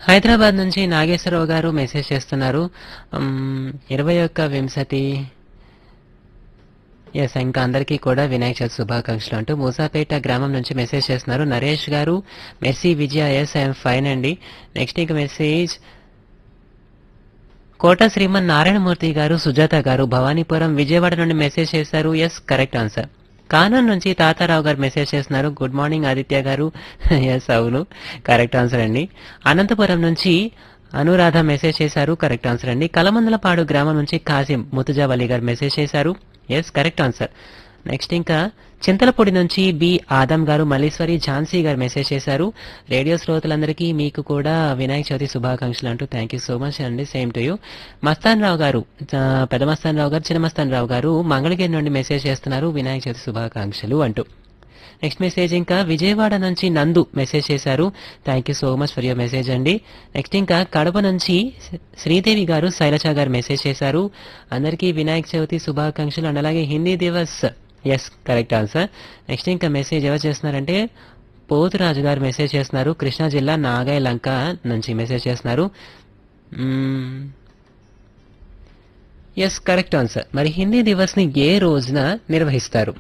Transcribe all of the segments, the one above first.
హైదరాబాద్ నుంచి నాగేశ్వరరావు గారు మెసేజ్ చేస్తున్నారు. 21 వింశతి. ఎస్, ఇంకా అందరికీ కూడా వినాయక చవితి శుభాకాంక్షలు అంటూ మూసాపేట గ్రామం నుంచి మెసేజ్ చేస్తున్నారు నరేష్ గారు. Mercy Vijaya, yes I'm fine అండి. నెక్స్ట్ ఇంక మెసేజ్ కోట శ్రీమన్ నారాయణమూర్తి గారు, సుజాత గారు భవానీపురం విజయవాడ నుండి మెసేజ్ చేశారు. Yes, correct answer. కానూన్ నుంచి తాతారావు గారు మెసేజ్ చేస్తున్నారు. గుడ్ మార్నింగ్ ఆదిత్య గారు. ఎస్, అవును, కరెక్ట్ ఆన్సర్ అండి. అనంతపురం నుంచి అనురాధ మెసేజ్ చేశారు. కరెక్ట్ ఆన్సర్ అండి. కలమందలపాడు గ్రామం నుంచి కాసిం ముతుజావలి గారు మెసేజ్ చేశారు. Yes, correct answer. నెక్స్ట్ ఇంకా చింతలపూడి నుంచి బి ఆదం గారు, మల్లీశ్వరి ఝాన్సీ గారు మెసేజ్ చేశారు. రేడియో శ్రోతలందరికీ మీకు కూడా వినాయక చవితి శుభాకాంక్షలు అంటూ థ్యాంక్ యూ సో మచ్ అండి. Same to you. మస్తాన్ రావు గారు, పెద్ద మస్తాన్ రావు గారు, చిన్న మస్తాన్ రావు గారు మంగళగిరి నుండి మెసేజ్ చేస్తున్నారు వినాయక చవితి శుభాకాంక్షలు అంటూ. నెక్స్ట్ మెసేజ్ ఇంకా విజయవాడ నుంచి నందు మెసేజ్ చేశారు. Thank you so much for your message అండి. నెక్స్ట్ ఇంకా కడప నుంచి శ్రీదేవి గారు, శైలజ గారు మెసేజ్ చేశారు. అందరికీ వినాయక చవితి శుభాకాంక్షలు అండ్ అలాగే Hindi Divas. Yes, correct answer. Next ఇంకా మెసేజ్ ఎవరు చేస్తున్నారంటే పోతురాజు గారు మెసేజ్ చేస్తున్నారు. కృష్ణా జిల్లా నాగాయలంక నుంచి మెసేజ్ చేస్తున్నారు. Yes, correct answer. మరి హిందీ దివస్ ని ఏ రోజున నిర్వహిస్తారు?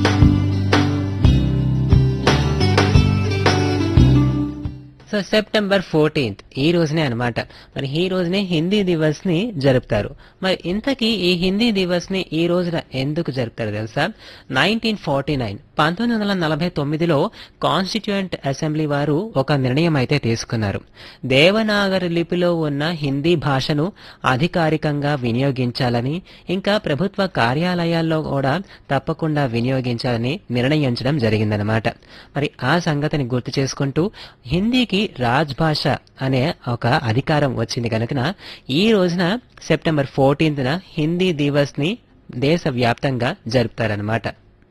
సో సెప్టెంబర్ 14 ఈ రోజునే అనమాట. మరి ఈ రోజునే హిందీ దివస్ ని జరుపుతారు. మరి ఇంతకీ ఈ హిందీ దివస్ ని ఈ రోజున ఎందుకు జరుపుతారు తెలుసా? 1949 1949లో కాన్స్టిట్యూయెంట్ అసెంబ్లీ వారు ఒక నిర్ణయం అయితే తీసుకున్నారు. దేవనాగరి లిపిలో ఉన్న హిందీ భాషను అధికారికంగా వినియోగించాలని, ఇంకా ప్రభుత్వ కార్యాలయాల్లో కూడా తప్పకుండా వినియోగించాలని నిర్ణయించడం జరిగిందనమాట. మరి ఆ సంగతిని గుర్తు చేసుకుంటూ హిందీకి రాజ్ భాష అనే ఒక అధికారం వచ్చింది కనుక ఈ రోజున సెప్టెంబర్ 14న హిందీ దివస్ ని దేశవ్యాప్తంగా జరుపుతారనమాట.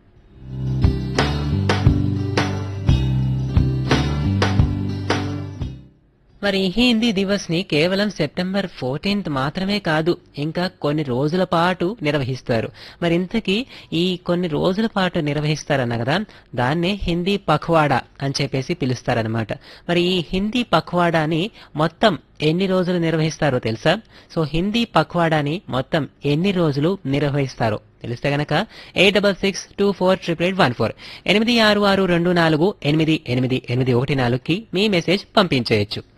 మరి ఈ హిందీ దివస్ ని కేవలం సెప్టెంబర్ 14 మాత్రమే కాదు, ఇంకా కొన్ని రోజుల పాటు నిర్వహిస్తారు. మరి ఇంతకీ ఈ కొన్ని రోజుల పాటు నిర్వహిస్తారన్న కదా, దాన్నే హిందీ పఖ్వాడా అని చెప్పేసి పిలుస్తారనమాట. మరి ఈ హిందీ పఖ్వాడాని మొత్తం ఎన్ని రోజులు నిర్వహిస్తారో తెలుసా? సో హిందీ పఖ్వాడాని మొత్తం ఎన్ని రోజులు నిర్వహిస్తారో తెలిస్తే గనక 8662488814 8662488814కి మీ మెసేజ్ పంపించేయచ్చు.